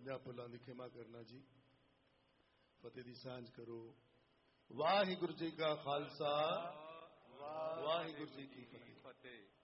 लफ्ज़ां भुलां दी खिमा करना जी। फतेह दी सांझ करो। वाहिगुरू जी का खालसा वाहिगुरू जी की फतेह।